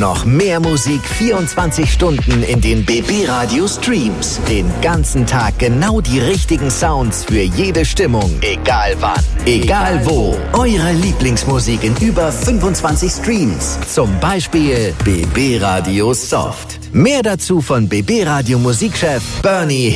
noch mehr Musik 24 Stunden in den BB Radio Streams. Den ganzen Tag genau die richtigen Sounds für jede Stimmung. Egal wann, egal wo. Eure Lieblingsmusik in über 25 Streams. Zum Beispiel BB Radio Soft. Mehr dazu von BB Radio Musikchef Bernie